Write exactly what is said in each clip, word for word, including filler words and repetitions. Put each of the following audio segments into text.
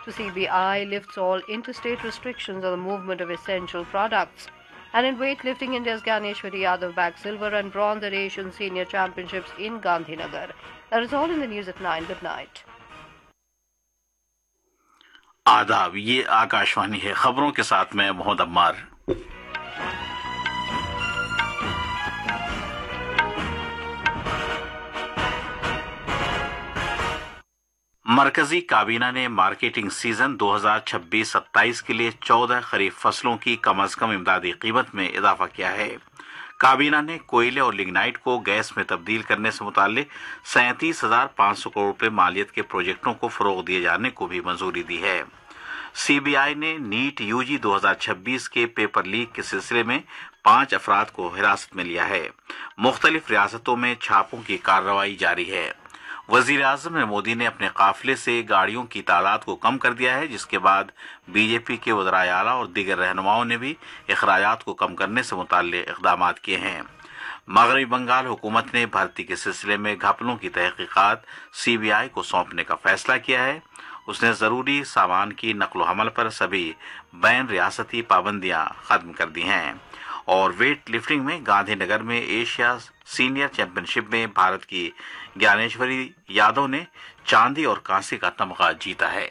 So C B I lifts all interstate restrictions on the movement of essential products. And in weightlifting, India's Ganeshwari Yadav bagged silver and bronze at Asian Senior Championships in Gandhinagar. That is all in the news at nine. Good night. आदाब, ये आकाशवाणी है। खबरों के साथ मैं मोहम्मद अम्मार। मरकजी काबीना ने मार्केटिंग सीजन दो हज़ार छब्बीस सत्ताईस के लिए चौदह खरीफ फसलों की कम अज कम इमदादी कीमत में इजाफा किया है। काबीना ने कोयले और लिग्नाइट को गैस में तब्दील करने से मुताल्लिक सैंतीस हजार पाँच सौ करोड़ रुपए मालियत के प्रोजेक्टों को फरोग दिए जाने को भी मंजूरी दी है। सीबीआई ने नीट यूजी दो हज़ार छब्बीस के पेपर लीक के सिलसिले में पांच अफराद को हिरासत में लिया है। मुख्तलिफ रियासतों में छापों की कार्रवाई जारी है। वजीर आजम ने मोदी ने अपने काफिले से गाड़ियों की तादाद को कम कर दिया है, जिसके बाद बीजेपी के वज़राए आला और दीगर रहनुमाओं ने भी अखराजात को कम करने से मुताल्लिक इक़दामात किए हैं। मगरबी बंगाल हुकूमत ने भर्ती के सिलसिले में घपलों की तहकीकात सीबीआई को सौंपने का फैसला किया है। उसने जरूरी सामान की नकलो हमल पर सभी बैन रियासती पाबंदियां खत्म कर दी हैं। और वेट लिफ्टिंग में गांधीनगर में एशिया सीनियर चैंपियनशिप में भारत की ज्ञानेश्वरी यादव ने चांदी और कांसे का तमगा जीता है।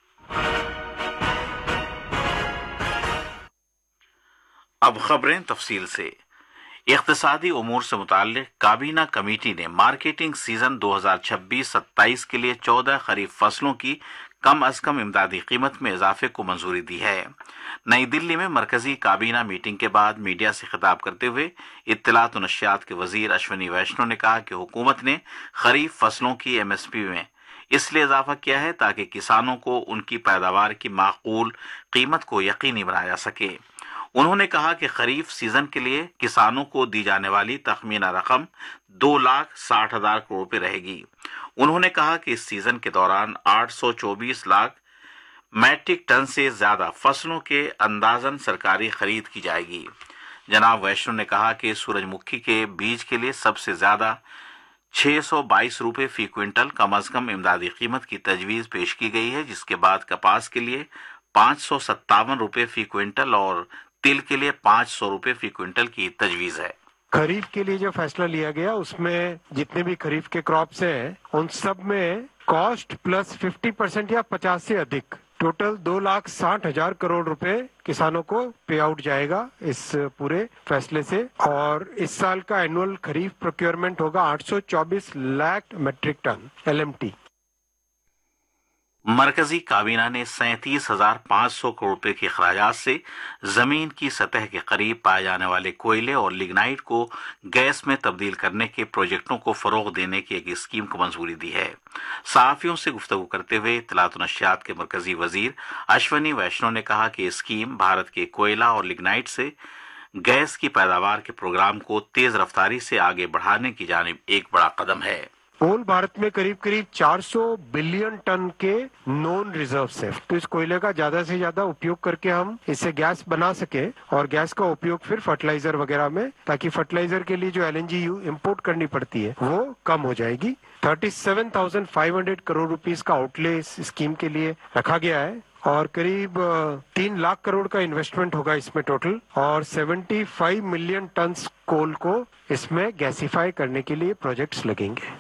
अब खबरें तफसील से। इख्तिसादी उमूर से मुताल्लिक काबीना कमेटी ने मार्केटिंग सीजन दो हज़ार छब्बीस सत्ताईस के लिए चौदह खरीफ फसलों की कम अज कम इमदादी कीमत में इजाफे को मंजूरी दी है। नई दिल्ली में मरकजी काबीना मीटिंग के बाद मीडिया से खिताब करते हुए इत्तलात और नशियात के वजीर अश्वनी वैष्णव ने कहा कि हुकूमत ने खरीफ फसलों की एमएसपी में इसलिए इजाफा किया है ताकि किसानों को उनकी पैदावार की माकूल कीमत को यकीनी बनाया जा सके। उन्होंने कहा कि खरीफ सीजन के लिए किसानों को दी जाने वाली तखमीना रकम दो लाख साठ हजार करोड़ रुपए रहेगी। उन्होंने कहा कि इस सीजन के दौरान आठ सौ चौबीस लाख मैट्रिक टन से ज्यादा फसलों के अंदाजन सरकारी खरीद की जाएगी। जनाब वैष्णव ने कहा कि सूरजमुखी के बीज के लिए सबसे ज्यादा छह सौ बाईस रुपए फी क्विंटल कम अज कम इमदादी कीमत की तजवीज पेश की गई है, जिसके बाद कपास के लिए पाँच सौ सत्तावन रुपए फी क्विंटल और तिल के लिए पाँच सौ रुपए फी क्विंटल की तजवीज है। खरीफ के लिए जो फैसला लिया गया उसमें जितने भी खरीफ के क्रॉप्स हैं उन सब में कॉस्ट प्लस फिफ्टी परसेंट या पचास से अधिक टोटल दो लाख साठ हजार करोड़ रुपए किसानों को पे आउट जाएगा इस पूरे फैसले से। और इस साल का एनुअल खरीफ प्रोक्योरमेंट होगा आठ सौ चौबीस लाख मेट्रिक टन एलएमटी। मरकजी काबीना ने सैंतीस हजार पाँच सौ करोड़ रुपए के अखराजात से जमीन की सतह के करीब पाए जाने वाले कोयले और लिग्नाइट को गैस में तब्दील करने के प्रोजेक्टों को फरोग देने की एक स्कीम को मंजूरी दी है। सहाफियों से गुफ्तगू करते हुए इत्तलात और नशियात के मरकजी वजीर अश्वनी वैष्णव ने कहा कि स्कीम भारत के कोयला और लिग्नाइट से गैस की पैदावार के प्रोग्राम को तेज रफ्तारी से आगे बढ़ाने की जानिब एक बड़ा कदम है। होल भारत में करीब करीब चार सौ बिलियन टन के नॉन रिजर्व्स है, तो इस कोयले का ज्यादा से ज्यादा उपयोग करके हम इससे गैस बना सके और गैस का उपयोग फिर फर्टिलाइजर वगैरह में, ताकि फर्टिलाइजर के लिए जो एलएनजी इंपोर्ट करनी पड़ती है वो कम हो जाएगी। सैंतीस हज़ार पाँच सौ करोड़ रुपीस का आउटले इस स्कीम के लिए रखा गया है और करीब तीन लाख करोड़ का इन्वेस्टमेंट होगा इसमें टोटल, और पचहत्तर मिलियन टन कोल को इसमें गैसिफाई करने के लिए प्रोजेक्ट्स लगेंगे।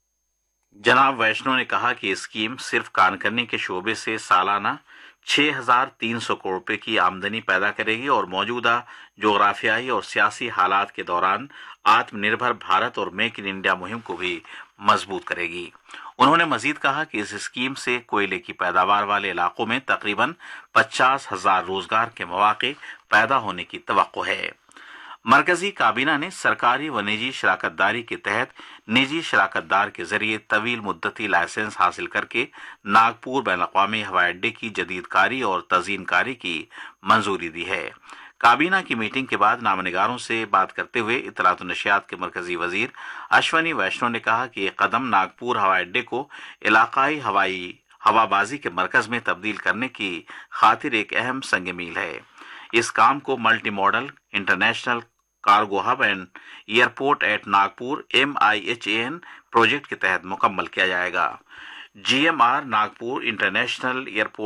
जनाब वैष्णव ने कहा कि स्कीम सिर्फ कानकर्नी के शोबे से सालाना छह हजार तीन सौ करोड़ रुपए की आमदनी पैदा करेगी और मौजूदा जोग्राफियाई और सियासी हालात के दौरान आत्मनिर्भर भारत और मेक इन इंडिया मुहिम को भी मजबूत करेगी। उन्होंने मजीद कहा कि इस स्कीम से कोयले की पैदावार वाले इलाकों में तकरीबन पचास हजार रोजगार के मौके पैदा होने की तवक्को है। मरकजी काबीना ने सरकारी व निजी शराकतदारी के तहत निजी शराकतदार के जरिए तवील मुद्दती लाइसेंस हासिल करके नागपुर बैन अक़वामी हवाई अड्डे की जदीदकारी और तज़ीनकारी की मंजूरी दी है। काबीना की मीटिंग के बाद नामनिगारों से बात करते हुए इत्तलात और नशियात के मरकजी वजीर अश्वनी वैष्णव ने कहा कि ये कदम नागपुर हवाई अड्डे को इलाकाई हवाई हवाबाजी के मरकज में तब्दील करने की खातिर एक अहम संग मील है। इस काम को multi modal international cargo hub and airport at Nagpur M I H A an project के तहत मुकम्मल किया जाएगा। GMR Nagpur international airport